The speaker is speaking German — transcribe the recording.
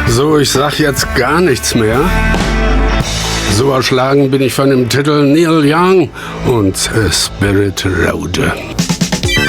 So, ich sag jetzt gar nichts mehr. So erschlagen bin ich von dem Titel Neil Young und Spirit Road.